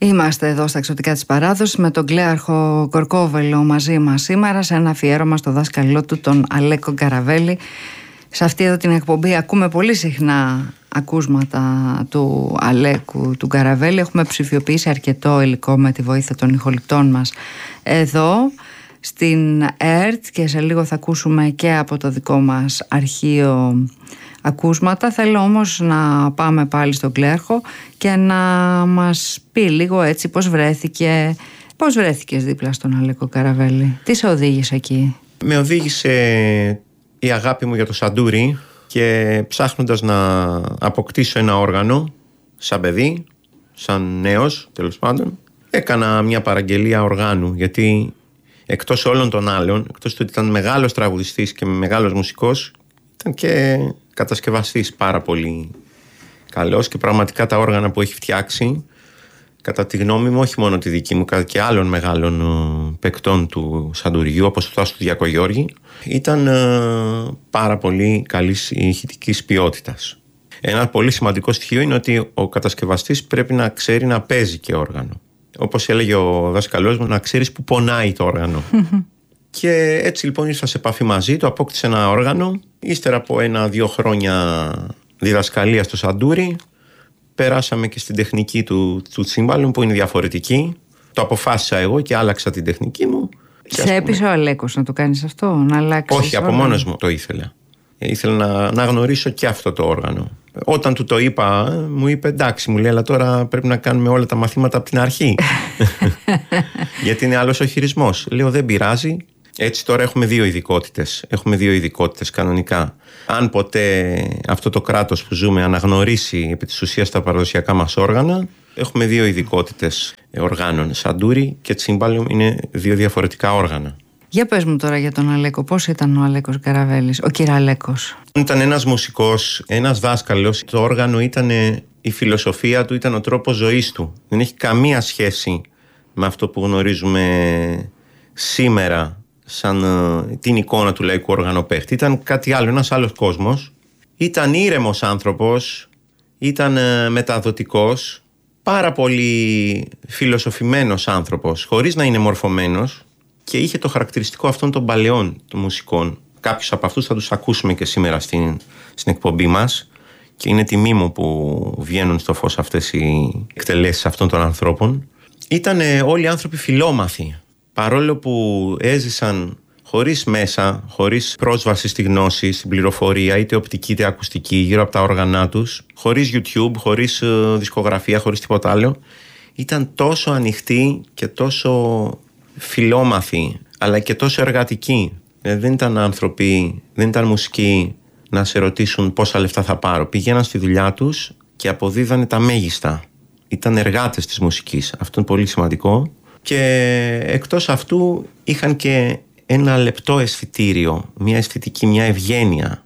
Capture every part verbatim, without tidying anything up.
Είμαστε εδώ στα Εξωτικά της Παράδοσης με τον Κλέαρχο Κορκόβελο μαζί μας σήμερα σε ένα αφιέρωμα στο δάσκαλό του, τον Αλέκο Καραβέλη. Σε αυτή εδώ την εκπομπή ακούμε πολύ συχνά ακούσματα του Αλέκου του Καραβέλη. Έχουμε ψηφιοποιήσει αρκετό υλικό με τη βοήθεια των ηχοληπτών μας εδώ στην ΕΡΤ και σε λίγο θα ακούσουμε και από το δικό μας αρχείο ακούσματα. Θέλω όμως να πάμε πάλι στον Κλέαρχο και να μας πει λίγο έτσι πώς βρέθηκε, πώς βρέθηκες δίπλα στον Αλέκο Καραβέλη, τι σε οδήγησε εκεί? Με οδήγησε η αγάπη μου για το σαντούρι και ψάχνοντας να αποκτήσω ένα όργανο σαν παιδί, σαν νέος τέλος πάντων, έκανα μια παραγγελία οργάνου, γιατί εκτός όλων των άλλων, εκτός του ότι ήταν μεγάλος τραγουδιστής και μεγάλος μουσικός, ήταν και κατασκευαστής πάρα πολύ καλός και πραγματικά τα όργανα που έχει φτιάξει, κατά τη γνώμη μου, όχι μόνο τη δική μου, κατά και άλλων μεγάλων uh, παικτών του σαντουριού, όπως το Τάσου του Διακογιώργη, ήταν uh, πάρα πολύ καλής ηχητικής ποιότητας. Ένα πολύ σημαντικό στοιχείο είναι ότι ο κατασκευαστής πρέπει να ξέρει να παίζει και όργανο. Όπως έλεγε ο δάσκαλός μου, να ξέρεις που πονάει το όργανο. Και έτσι λοιπόν ήρθα σε επαφή μαζί του, απόκτησε ένα όργανο. Ύστερα από ένα-δύο χρόνια διδασκαλία στο σαντούρι, περάσαμε και στην τεχνική του, του τσίμπαλου, που είναι διαφορετική. Το αποφάσισα εγώ και άλλαξα την τεχνική μου. Σε έπεισε ο Αλέκος να το κάνεις αυτό, να αλλάξεις? Όχι, από μόνος μου το ήθελα. Ήθελα να, να γνωρίσω και αυτό το όργανο. Όταν του το είπα, μου είπε εντάξει, μου λέει, αλλά τώρα πρέπει να κάνουμε όλα τα μαθήματα από την αρχή. Γιατί είναι άλλος ο χειρισμός. Λέω δεν πειράζει. Έτσι τώρα έχουμε δύο ειδικότητες. Έχουμε δύο ειδικότητες κανονικά. Αν ποτέ αυτό το κράτος που ζούμε αναγνωρίσει επί της ουσίας τα παραδοσιακά μας όργανα, έχουμε δύο ειδικότητες οργάνων. Σαντούρι και τσίμπαλο είναι δύο διαφορετικά όργανα. Για πες μου τώρα για τον Αλέκο, πώς ήταν ο Αλέκος Καραβέλης, ο κυραλέκος? Ήταν ένας μουσικός, ένας δάσκαλος. Το όργανο ήταν η φιλοσοφία του, ήταν ο τρόπος ζωής του. Δεν έχει καμία σχέση με αυτό που γνωρίζουμε σήμερα σαν uh, την εικόνα του λαϊκού οργανοπαίχτη. Ήταν κάτι άλλο, ένας άλλος κόσμος. Ήταν ήρεμος άνθρωπος, ήταν uh, μεταδοτικός, πάρα πολύ φιλοσοφημένος άνθρωπος, χωρίς να είναι μορφωμένος, και είχε το χαρακτηριστικό αυτών των παλαιών των μουσικών. Κάποιους από αυτούς θα τους ακούσουμε και σήμερα στην, στην εκπομπή μας και είναι τιμή μου που βγαίνουν στο φως αυτές οι εκτελέσεις αυτών των ανθρώπων. Ήταν uh, όλοι οι άνθρωποι φιλόμαθοι. Παρόλο που έζησαν χωρίς μέσα, χωρίς πρόσβαση στη γνώση, στην πληροφορία, είτε οπτική είτε ακουστική, γύρω από τα όργανά τους, χωρίς YouTube, χωρίς uh, δισκογραφία, χωρίς τίποτα άλλο, ήταν τόσο ανοιχτοί και τόσο φιλόμαθοι, αλλά και τόσο εργατικοί. Ε, δεν ήταν άνθρωποι, δεν ήταν μουσικοί να σε ρωτήσουν πόσα λεφτά θα πάρω. Πήγαιναν στη δουλειά τους και αποδίδανε τα μέγιστα. Ήταν εργάτες της μουσικής. Αυτό είναι πολύ σημαντικό. Και εκτός αυτού είχαν και ένα λεπτό αισθητήριο, μια αισθητική, μια ευγένεια,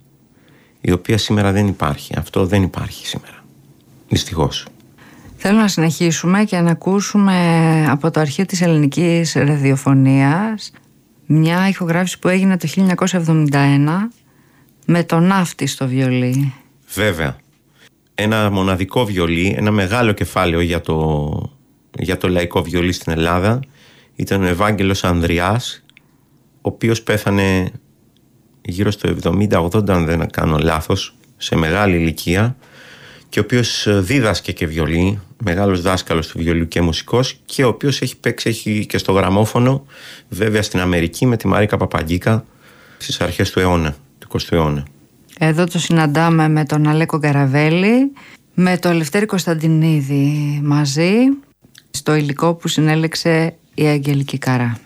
η οποία σήμερα δεν υπάρχει. Αυτό δεν υπάρχει σήμερα, δυστυχώς. Θέλω να συνεχίσουμε και να ακούσουμε από το αρχείο της ελληνικής ραδιοφωνίας μια ηχογράφηση που έγινε το χίλια εννιακόσια εβδομήντα ένα με τον Ναύτη στο βιολί. Βέβαια. Ένα μοναδικό βιολί, ένα μεγάλο κεφάλαιο για το... για το λαϊκό βιολί στην Ελλάδα. Ήταν ο Ευάγγελος Ανδριάς, ο οποίος πέθανε γύρω στο εβδομήντα ογδόντα, αν δεν κάνω λάθος, σε μεγάλη ηλικία, και ο οποίος δίδασκε και βιολί, μεγάλος δάσκαλος του βιολιού και μουσικός, και ο οποίος έχει παίξει έχει και στο γραμμόφωνο, βέβαια στην Αμερική, με τη Μαρίκα Παπαγκίκα στις αρχές του αιώνα, του εικοστού αιώνα. Εδώ το συναντάμε με τον Αλέκο Καραβέλη, με τον Λευτέρη Κωνσταντινίδη μαζί, στο υλικό που συνέλεξε η Αγγελική Καρά.